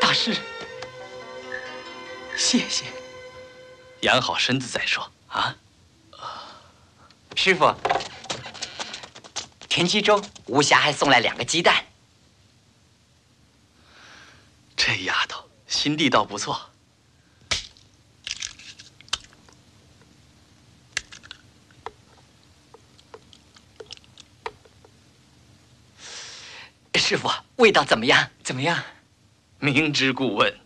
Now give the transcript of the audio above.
大师，谢谢。 养好身子再说啊。 师傅，田七中吴霞还送来2个鸡蛋。 这丫头心地倒不错。 师傅，味道怎么样？怎么样？ 明知故问。